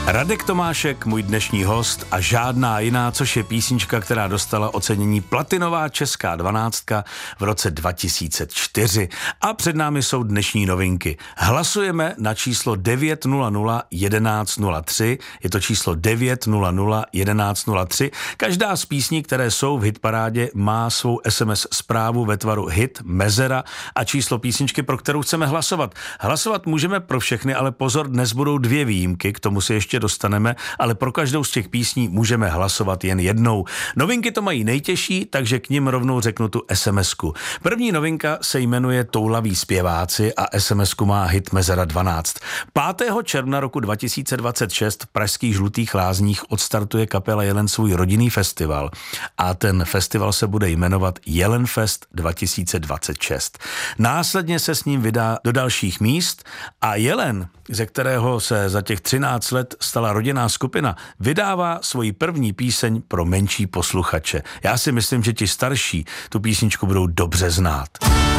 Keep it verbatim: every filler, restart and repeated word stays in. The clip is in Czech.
Radek Tomášek, můj dnešní host a žádná jiná, což je písnička, která dostala ocenění Platinová česká dvanáctka v roce dva tisíce čtyři. A před námi jsou dnešní novinky. Hlasujeme na číslo devět nula nula jedenáct nula tři, je to číslo devět nula nula jedenáct nula tři. Každá z písní, které jsou v hitparádě, má svou es em es zprávu ve tvaru hit, mezera a číslo písničky, pro kterou chceme hlasovat. Hlasovat můžeme pro všechny, ale pozor, dnes budou dvě výjimky, k tomu si ještě dostaneme, ale pro každou z těch písní můžeme hlasovat jen jednou. Novinky to mají nejtěžší, takže k nim rovnou řeknu tu es em esku. První novinka se jmenuje Toulaví zpěváci a es em esku má hit Mezera dvanáct. pátého června roku dva tisíce dvacet šest v pražských Žlutých Lázních odstartuje kapela Jelen svůj rodinný festival a ten festival se bude jmenovat Jelenfest dva tisíce dvacet šest. Následně se s ním vydá do dalších míst a Jelen, ze kterého se za těch třináct let stala rodinná skupina, vydává svoji první píseň pro menší posluchače. Já si myslím, že ti starší tu písničku budou dobře znát.